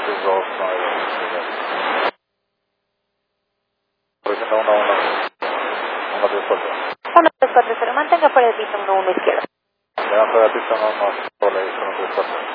1-3-4-0, mantenga fuera del piso 1-1 izquierdo. Levanta la pista, no, por la 1-3-4.